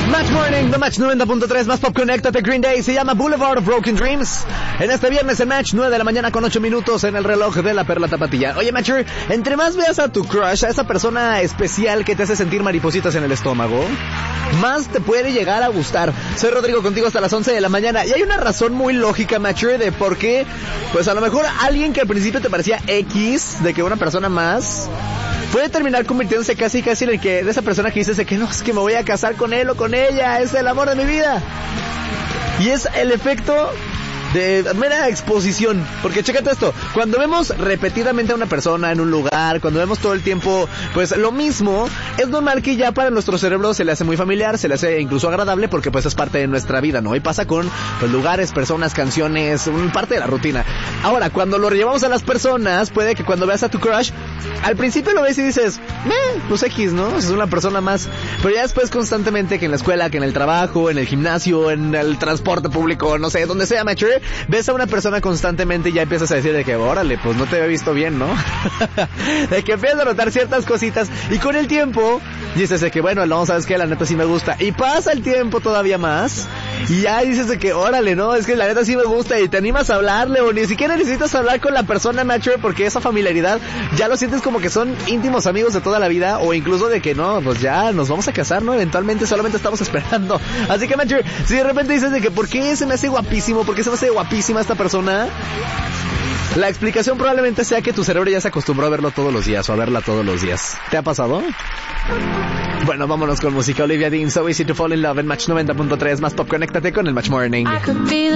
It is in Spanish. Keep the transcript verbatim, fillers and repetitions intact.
Match Morning, The Match noventa punto tres, más pop, conéctate. Green Day se llama Boulevard of Broken Dreams. En este viernes en Match, nueve de la mañana con ocho minutos en el reloj de la Perla Tapatilla. Oye, Matcher, entre más veas a tu crush, a esa persona especial que te hace sentir maripositas en el estómago, más te puede llegar a gustar. Soy Rodrigo, contigo hasta las once de la mañana. Y hay una razón muy lógica, Matcher, de por qué, pues a lo mejor alguien que al principio te parecía X, de que una persona más, puede terminar convirtiéndose casi casi en el que, de esa persona que dices de que no, es que me voy a casar con él o con ella, es el amor de mi vida. Y es el efecto de mera exposición, porque chécate esto, cuando vemos repetidamente a una persona en un lugar, cuando vemos todo el tiempo pues lo mismo, es normal que ya para nuestro cerebro se le hace muy familiar, se le hace incluso agradable, porque pues es parte de nuestra vida, ¿no? Y pasa con pues lugares, personas, canciones, un parte de la rutina. Ahora, cuando lo llevamos a las personas, puede que cuando veas a tu crush, al principio lo ves y dices, eh, pues X, ¿no? Es una persona más, pero ya después constantemente, que en la escuela, que en el trabajo, en el gimnasio, en el transporte público, no sé, donde sea, macho, ves a una persona constantemente y ya empiezas a decir de que, órale, pues no te había visto bien, ¿no? De que empiezas a notar ciertas cositas y con el tiempo dices de que, bueno, no, ¿sabes qué? La neta sí me gusta. Y pasa el tiempo todavía más y ya dices de que, órale, no, es que la neta sí me gusta, y te animas a hablarle, o ni siquiera necesitas hablar con la persona, macho, porque esa familiaridad ya lo sientes como que son íntimos amigos de toda la vida, o incluso de que no, pues ya nos vamos a casar, ¿no? Eventualmente, solamente estamos esperando. Así que, macho, si de repente dices de que, ¿por qué se me hace guapísimo? ¿Por qué se me hace guapísima esta persona? La explicación probablemente sea que tu cerebro ya se acostumbró a verlo todos los días, o a verla todos los días. ¿Te ha pasado? Bueno, vámonos con música. Olivia Dean, So Easy to Fall in Love en Match noventa punto tres, más pop, conéctate con el Match Morning.